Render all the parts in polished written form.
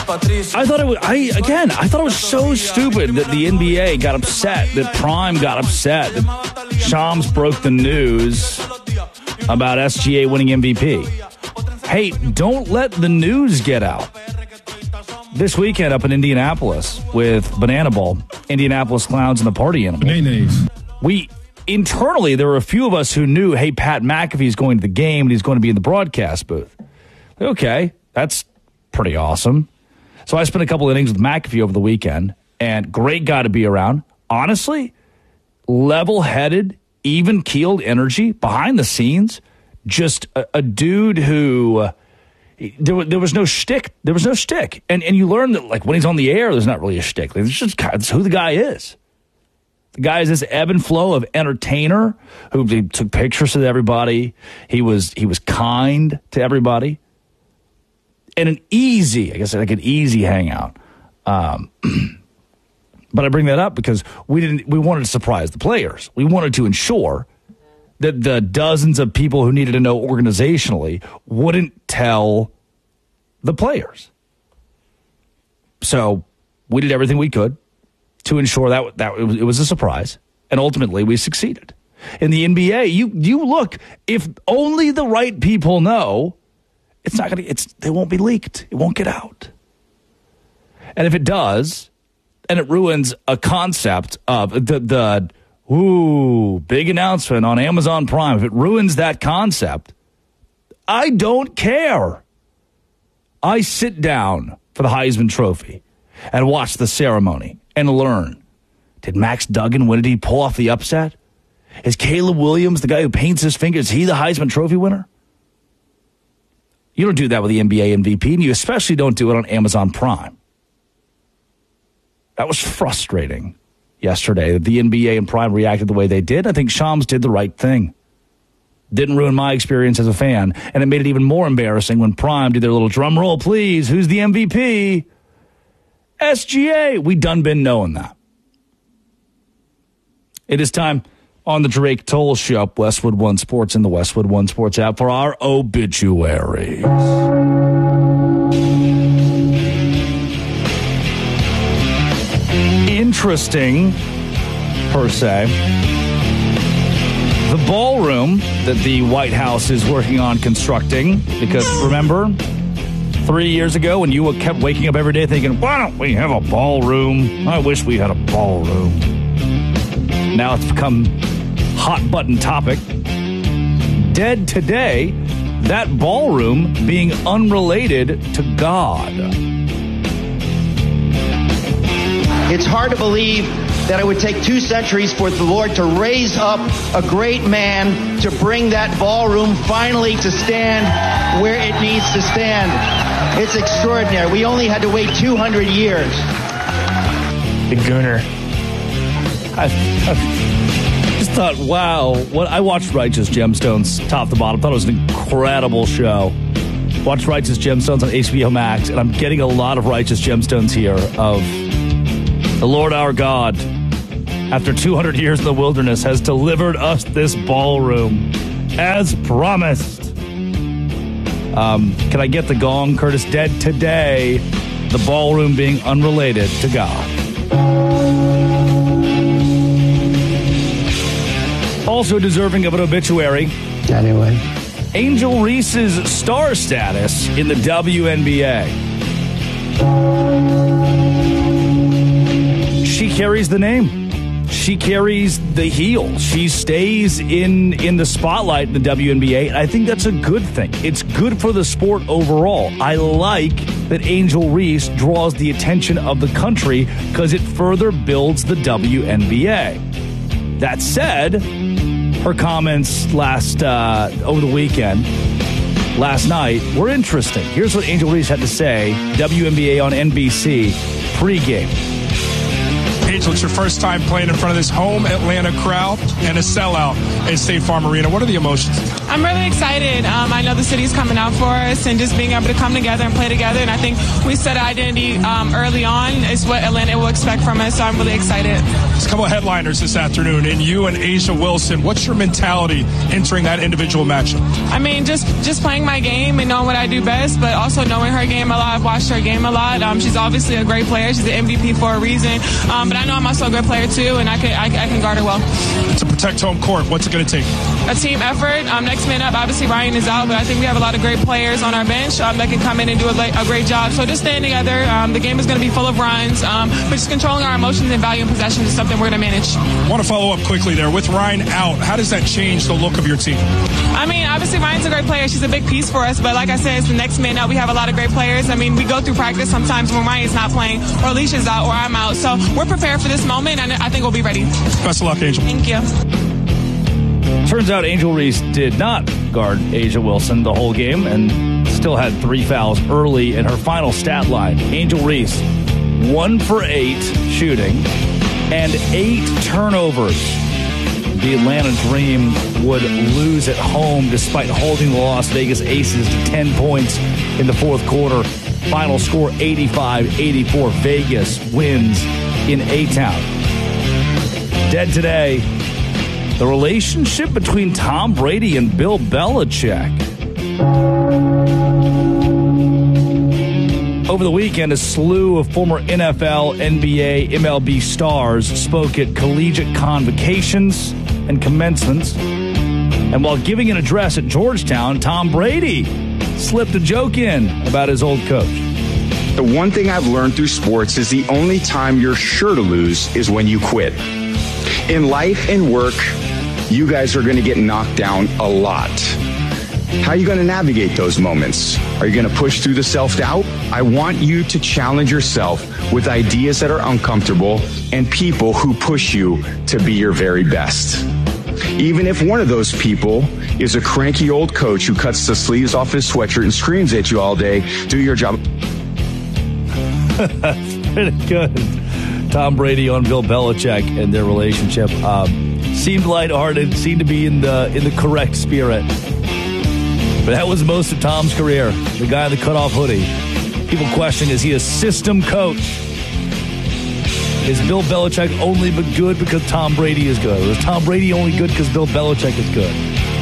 I thought it was so stupid that the NBA got upset, that Prime got upset, that Shams broke the news about SGA winning MVP. Hey, don't let the news get out. This weekend up in Indianapolis with Banana Ball, Indianapolis Clowns and the Party Animals. Internally, there were a few of us who knew, hey, Pat McAfee's going to the game and he's going to be in the broadcast booth. Okay, that's pretty awesome. So I spent a couple innings with McAfee over the weekend, and great guy to be around. Honestly, level-headed, even-keeled energy behind the scenes. Just a dude who there was no shtick. There was no shtick, and you learn that like when he's on the air, there's not really a shtick. It's just it's who the guy is. The guy is this ebb and flow of entertainer who took pictures with everybody. He was kind to everybody. And an easy hangout. But I bring that up because we wanted to surprise the players. We wanted to ensure that the dozens of people who needed to know organizationally wouldn't tell the players. So we did everything we could to ensure that it was a surprise, and ultimately we succeeded. In the NBA, you look, if only the right people know, they won't be leaked. It won't get out. And if it does, and it ruins a concept of the big announcement on Amazon Prime, if it ruins that concept, I don't care. I sit down for the Heisman Trophy and watch the ceremony and learn. Did Max Duggan win? Did he pull off the upset? Is Caleb Williams, the guy who paints his fingers, is he the Heisman Trophy winner? You don't do that with the NBA MVP, and you especially don't do it on Amazon Prime. That was frustrating yesterday that the NBA and Prime reacted the way they did. I think Shams did the right thing. Didn't ruin my experience as a fan, and it made it even more embarrassing when Prime did their little drum roll, please. Who's the MVP? SGA. We done been knowing that. It is time on the Drake Toll Show, Westwood One Sports and the Westwood One Sports app for our obituaries. Interesting, per se. The ballroom that the White House is working on constructing, because remember, 3 years ago when you kept waking up every day thinking, why don't we have a ballroom? I wish we had a ballroom. Now it's become hot button topic. Dead today, that ballroom being unrelated to God. It's hard to believe that it would take 2 centuries for the Lord to raise up a great man to bring that ballroom finally to stand where it needs to stand. It's extraordinary. We only had to wait 200 years. The Gooner. I just thought, wow. I watched Righteous Gemstones top to bottom. Thought it was an incredible show. Watched Righteous Gemstones on HBO Max, and I'm getting a lot of Righteous Gemstones here of the Lord our God, after 200 years in the wilderness, has delivered us this ballroom as promised. Can I get the gong, Curtis? Dead today, the ballroom being unrelated to God. Also deserving of an obituary. Anyway. Angel Reese's star status in the WNBA. She carries the name. She carries the heel. She stays in the spotlight in the WNBA, and I think that's a good thing. It's good for the sport overall. I like that Angel Reese draws the attention of the country because it further builds the WNBA. That said, her comments over the weekend, last night, were interesting. Here's what Angel Reese had to say, WNBA on NBC, pregame. Angel, it's your first time playing in front of this home Atlanta crowd and a sellout at State Farm Arena. What are the emotions? I'm really excited. I know the city's coming out for us, and just being able to come together and play together. And I think we set an identity early on is what Atlanta will expect from us. So I'm really excited. There's a couple of headliners this afternoon, and you and A'ja Wilson. What's your mentality entering that individual matchup? I mean, just playing my game and knowing what I do best, but also knowing her game a lot. I've watched her game a lot. She's obviously a great player. She's the MVP for a reason. But I know I'm also a good player too, and I can guard her well. To protect home court, what's it going to take? A team effort. Next man up, obviously Ryan is out, but I think we have a lot of great players on our bench that can come in and do a great job. So just staying together. The game is going to be full of runs, but just controlling our emotions and value and possessions is something we're going to manage. I want to follow up quickly there. With Ryan out, how does that change the look of your team? I mean, obviously Ryan's a great player. She's a big piece for us, but like I said, it's the next man up. We have a lot of great players. I mean, we go through practice sometimes when Ryan's not playing, or Alicia's out, or I'm out. So we're prepared for this moment, and I think we'll be ready. Best of luck, Angel. Thank you. Turns out Angel Reese did not guard A'ja Wilson the whole game and still had 3 fouls early in her final stat line. Angel Reese, 1 for 8 shooting and 8 turnovers. The Atlanta Dream would lose at home despite holding the Las Vegas Aces to 10 points in the fourth quarter. Final score 85-84. Vegas wins in A-Town. Dead today, the relationship between Tom Brady and Bill Belichick. Over the weekend, a slew of former NFL, NBA, MLB stars spoke at collegiate convocations and commencements. And while giving an address at Georgetown, Tom Brady slipped a joke in about his old coach. The one thing I've learned through sports is the only time you're sure to lose is when you quit. In life and work, you guys are going to get knocked down a lot. How are you going to navigate those moments? Are you going to push through the self-doubt? I want you to challenge yourself with ideas that are uncomfortable and people who push you to be your very best. Even if one of those people is a cranky old coach who cuts the sleeves off his sweatshirt and screams at you all day, do your job. That's pretty good. Tom Brady on Bill Belichick and their relationship seemed lighthearted, seemed to be in the correct spirit. But that was most of Tom's career. The guy in the cutoff hoodie. People questioning, is he a system coach? Is Bill Belichick only but good because Tom Brady is good? Or is Tom Brady only good because Bill Belichick is good?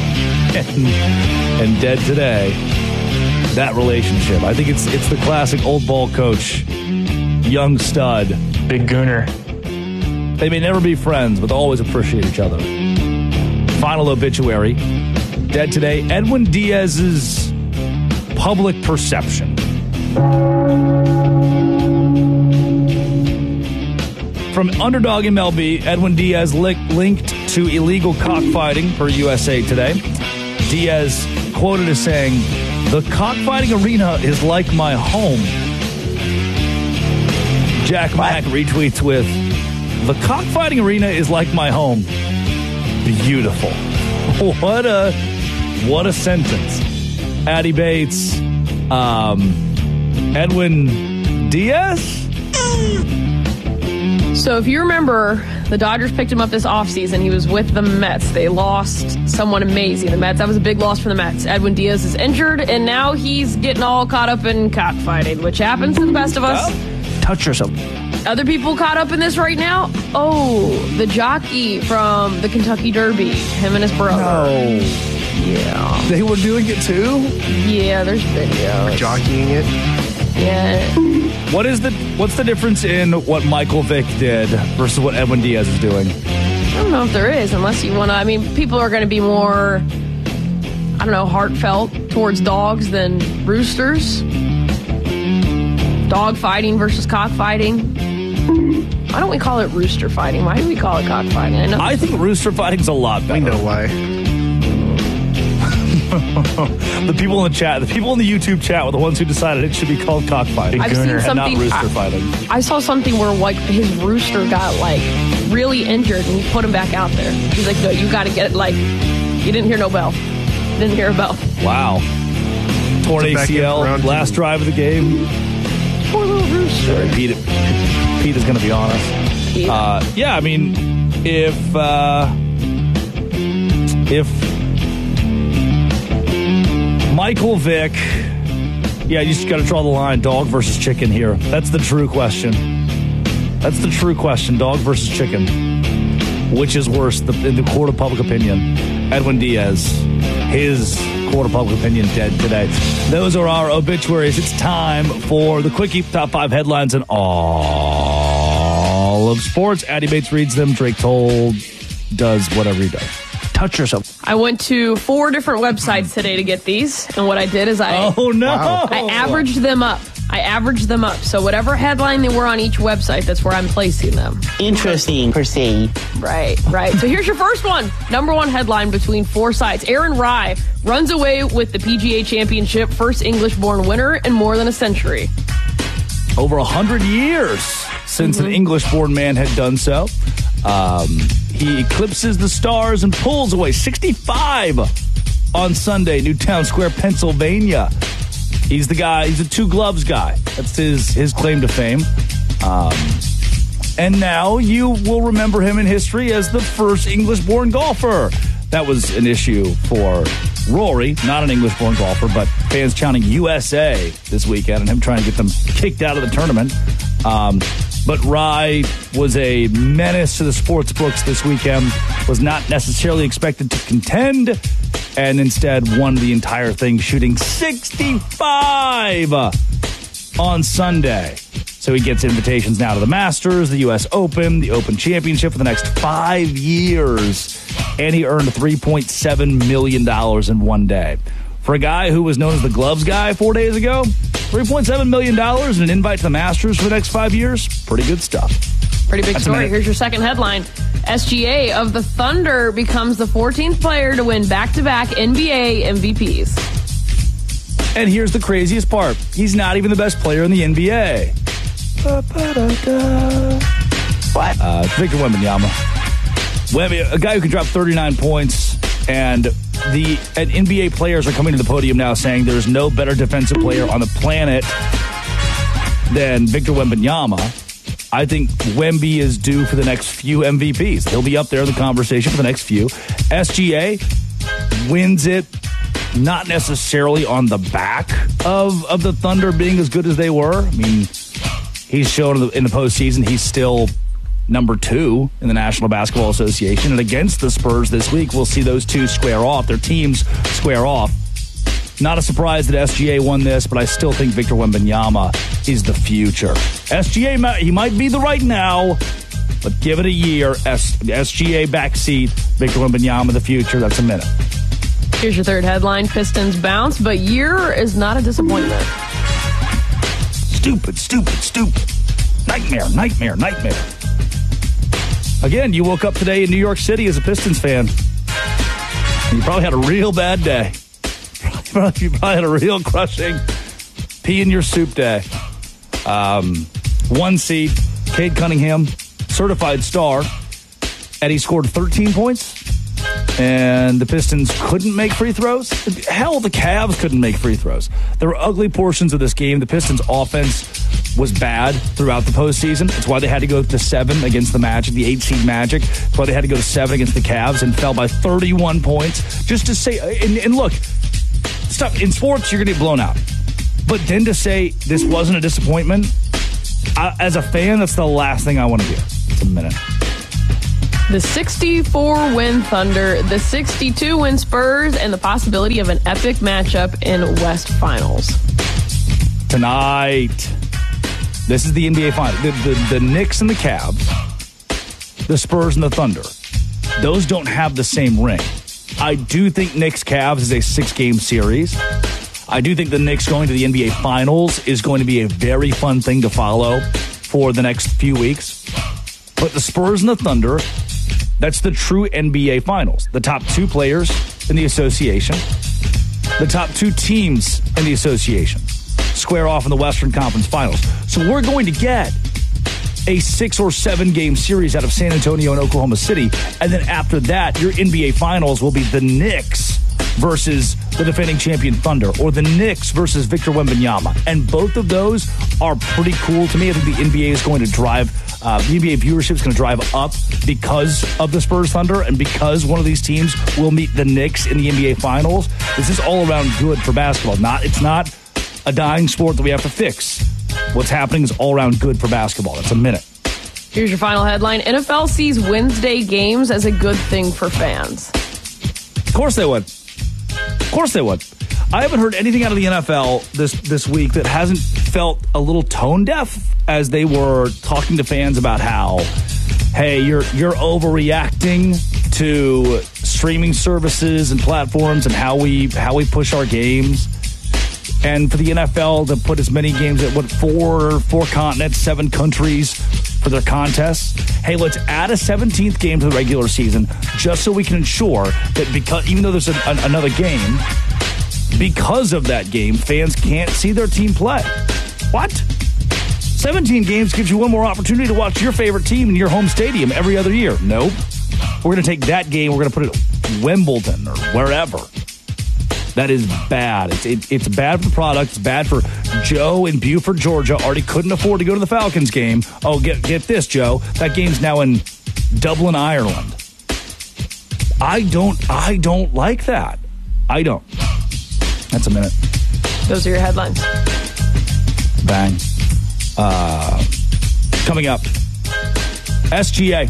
And dead today, that relationship. I think it's the classic old ball coach, young stud. Big Gooner. They may never be friends, but they'll always appreciate each other. Final obituary. Dead today, Edwin Diaz's public perception. From Underdog MLB, Edwin Diaz linked to illegal cockfighting for USA Today. Diaz quoted as saying, "The cockfighting arena is like my home." Jack Mack retweets with, "The cockfighting arena is like my home." Beautiful. What a sentence. Addie Bates, Edwin Diaz? So if you remember, the Dodgers picked him up this offseason. He was with the Mets. They lost someone amazing. The Mets, that was a big loss for the Mets. Edwin Diaz is injured, and now he's getting all caught up in cockfighting, which happens to the best of us. Oh, touch yourself. Other people caught up in this right now? Oh, the jockey from the Kentucky Derby, him and his brother. No. Yeah. They were doing it too? Yeah, there's videos. Jockeying it? Yeah. What's the difference in what Michael Vick did versus what Edwin Diaz is doing? I don't know if there is, unless you want to. I mean, people are going to be more, I don't know, heartfelt towards dogs than roosters. Dog fighting versus cockfighting. Why don't we call it rooster fighting? Why do we call it cockfighting? I think rooster fighting's a lot better. We know why. The people in the chat, the people in the YouTube chat were the ones who decided it should be called cockfighting. I've seen something, and not rooster fighting. I saw something where like his rooster got like really injured and he put him back out there. He's like, no, you got to get it. Like, you didn't hear no bell. Didn't hear a bell. Wow. Torn ACL, last drive of the game. Poor little rooster. Pete is going to be on us. Yeah, I mean, if Michael Vick, yeah, you just got to draw the line, dog versus chicken here. That's the true question. That's the true question, dog versus chicken. Which is worse in the court of public opinion? Edwin Diaz, his court of public opinion dead today. Those are our obituaries. It's time for the Quickie Top 5 headlines in all of sports. Addie Bates reads them. Drake Toll does whatever he does. Touch yourself. I went to 4 different websites today to get these, and what I did is I averaged them up. So whatever headline they were on each website, that's where I'm placing them. Interesting, per se. Right. So here's your first one. Number 1 headline between 4 sites. Aaron Rai runs away with the PGA Championship, first English-born winner in more than a century. Over 100 years since an English-born man had done so. He eclipses the stars and pulls away 65 on Sunday, Newtown Square, Pennsylvania. He's the guy, he's a 2 gloves guy. That's his claim to fame. And now you will remember him in history as the first English-born golfer. That was an issue for Rory, not an English-born golfer, but fans chanting USA this weekend and him trying to get them kicked out of the tournament. But Rai was a menace to the sports books this weekend, was not necessarily expected to contend, and instead won the entire thing, shooting 65 on Sunday. So he gets invitations now to the Masters, the U.S. Open, the Open Championship for the next 5 years, and he earned $3.7 million in one day. For a guy who was known as the gloves guy 4 days ago, $3.7 million and an invite to the Masters for the next 5 years, pretty good stuff. Pretty big story. Here's your second headline. SGA of the Thunder becomes the 14th player to win back-to-back NBA MVPs. And here's the craziest part. He's not even the best player in the NBA. What? Victor Wembanyama. A guy who can drop 39 points, and NBA players are coming to the podium now saying there's no better defensive player on the planet than Victor Wembanyama. I think Wemby is due for the next few MVPs. He'll be up there in the conversation for the next few. SGA wins it, not necessarily on the back of the Thunder being as good as they were. I mean, he's shown in the postseason he's still number 2 in the National Basketball Association. And against the Spurs this week, we'll see those two square off. Their teams square off. Not a surprise that SGA won this, but I still think Victor Wembanyama is the future. SGA, he might be the right now, but give it a year. SGA backseat, Victor Wembanyama the future. That's a minute. Here's your third headline. Pistons bounce, but year is not a disappointment. Stupid. Nightmare. Again, you woke up today in New York City as a Pistons fan. You probably had a real bad day. You probably had a real crushing pee in your soup day. 1 seed, Cade Cunningham, certified star, and he scored 13 points. And the Pistons couldn't make free throws. Hell, the Cavs couldn't make free throws. There were ugly portions of this game. The Pistons' offense was bad throughout the postseason. That's why they had to go to 7 against the Magic, the 8-seed Magic. That's why they had to go to 7 against the Cavs and fell by 31 points. Just to say, and look, stuff in sports, you're going to get blown out. But then to say this wasn't a disappointment, as a fan, that's the last thing I want to hear. It's a minute. The 64-win Thunder, the 62-win Spurs, and the possibility of an epic matchup in West Finals. Tonight, this is the NBA Finals. The Knicks and the Cavs, the Spurs and the Thunder, those don't have the same ring. I do think Knicks-Cavs is a 6-game series. I do think the Knicks going to the NBA Finals is going to be a very fun thing to follow for the next few weeks. But the Spurs and the Thunder, that's the true NBA Finals. The top 2 players in the association, the top 2 teams in the association square off in the Western Conference Finals. So we're going to get a 6 or 7 game series out of San Antonio and Oklahoma City. And then after that, your NBA Finals will be the Knicks versus the defending champion Thunder, or the Knicks versus Victor Wembanyama. And both of those are pretty cool to me. I think the NBA is going to drive, the NBA viewership is going to drive up because of the Spurs Thunder and because one of these teams will meet the Knicks in the NBA Finals. This is all around good for basketball. It's not a dying sport that we have to fix. What's happening is all around good for basketball. That's a minute. Here's your final headline. NFL sees Wednesday games as a good thing for fans. Of course they would. Of course they would. I haven't heard anything out of the NFL this week that hasn't felt a little tone deaf as they were talking to fans about how, hey, you're overreacting to streaming services and platforms and how we push our games. And for the NFL to put as many games at four continents, 7 countries for their contests. Hey, let's add a 17th game to the regular season just so we can ensure that because even though there's another game, because of that game, fans can't see their team play. What? 17 games gives you one more opportunity to watch your favorite team in your home stadium every other year. Nope. We're going to take that game, we're going to put it at Wimbledon or wherever. That is bad. It's bad for the product. It's bad for Joe in Beaufort, Georgia. Already couldn't afford to go to the Falcons game. Oh, get this, Joe. That game's now in Dublin, Ireland. I don't like that. I don't. That's a minute. Those are your headlines. Bang. Coming up, SGA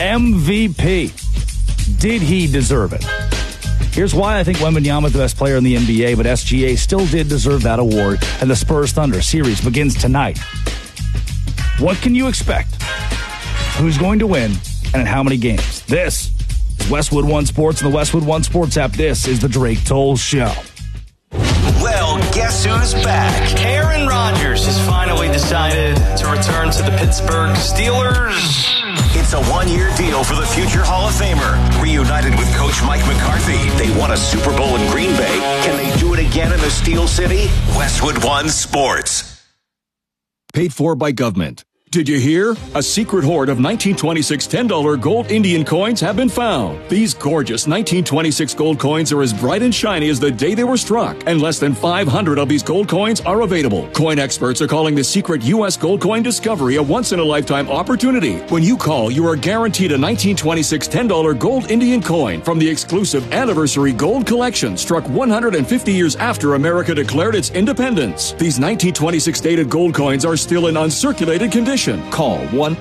MVP. Did he deserve it? Here's why I think Wembanyama is the best player in the NBA, but SGA still did deserve that award, and the Spurs Thunder series begins tonight. What can you expect? Who's going to win, and in how many games? This is Westwood One Sports and the Westwood One Sports app. This is the Drake Toll Show. Well, guess who's back? Aaron Rodgers has finally decided to return to the Pittsburgh Steelers. It's a one-year deal for the future Hall of Famer. Reunited with Coach Mike McCarthy, they won a Super Bowl in Green Bay. Can they do it again in the Steel City? Westwood One Sports. Paid for by government. Did you hear? A secret hoard of 1926 $10 gold Indian coins have been found. These gorgeous 1926 gold coins are as bright and shiny as the day they were struck, and less than 500 of these gold coins are available. Coin experts are calling the secret U.S. gold coin discovery a once-in-a-lifetime opportunity. When you call, you are guaranteed a 1926 $10 gold Indian coin from the exclusive Anniversary Gold Collection, struck 150 years after America declared its independence. These 1926 dated gold coins are still in uncirculated condition. Call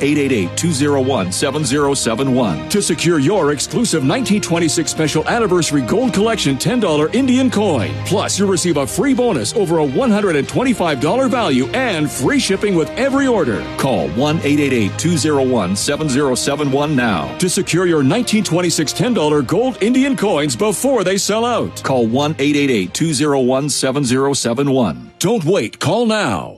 1-888-201-7071 to secure your exclusive 1926 Special Anniversary Gold Collection $10 Indian coin. Plus, you'll receive a free bonus over a $125 value and free shipping with every order. Call 1-888-201-7071 now to secure your 1926 $10 gold Indian coins before they sell out. Call 1-888-201-7071. Don't wait. Call now.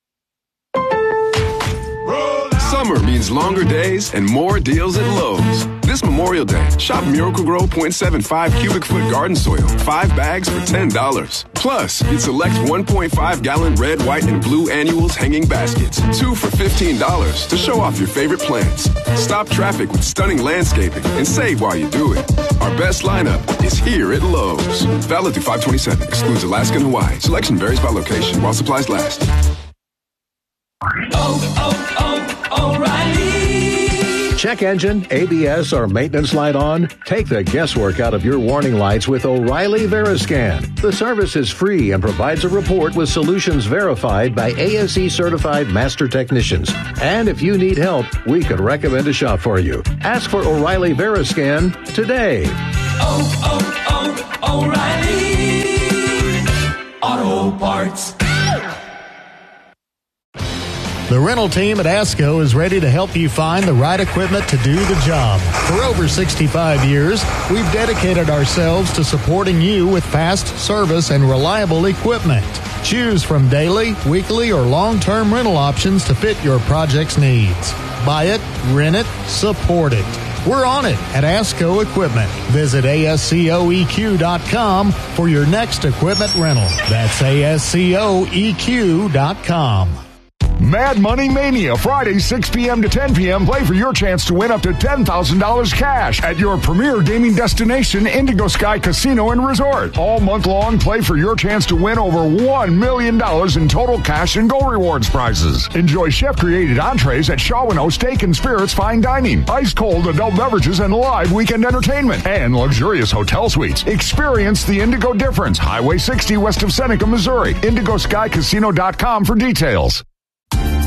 Summer means longer days and more deals at Lowe's. This Memorial Day, shop Miracle-Gro 0.75 cubic foot garden soil, 5 bags for $10. Plus, get select 1.5 gallon red, white, and blue annuals hanging baskets, 2 for $15 to show off your favorite plants. Stop traffic with stunning landscaping and save while you do it. Our best lineup is here at Lowe's. Valid through 5/27, excludes Alaska and Hawaii. Selection varies by location while supplies last. O'Reilly. Check engine, ABS, or maintenance light on? Take the guesswork out of your warning lights with O'Reilly Veriscan. The service is free and provides a report with solutions verified by ASE certified master technicians. And if you need help, we could recommend a shop for you. Ask for O'Reilly Veriscan today. O'Reilly Auto Parts. The rental team at ASCO is ready to help you find the right equipment to do the job. For over 65 years, we've dedicated ourselves to supporting you with fast service and reliable equipment. Choose from daily, weekly, or long-term rental options to fit your project's needs. Buy it, rent it, support it. We're on it at ASCO Equipment. Visit ASCOEQ.com for your next equipment rental. That's ASCOEQ.com. Mad Money Mania, Friday, 6 p.m. to 10 p.m. Play for your chance to win up to $10,000 cash at your premier gaming destination, Indigo Sky Casino and Resort. All month long, play for your chance to win over $1 million in total cash and gold rewards prizes. Enjoy chef-created entrees at Shaw & O Steak and Spirits Fine Dining, ice-cold adult beverages and live weekend entertainment, and luxurious hotel suites. Experience the Indigo difference. Highway 60 west of Seneca, Missouri. IndigoSkyCasino.com for details.